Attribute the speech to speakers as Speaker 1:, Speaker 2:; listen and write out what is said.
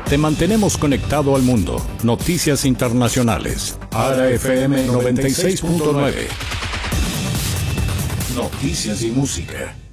Speaker 1: Te mantenemos conectado al mundo. Noticias internacionales. ARA FM 96.9. Noticias y música.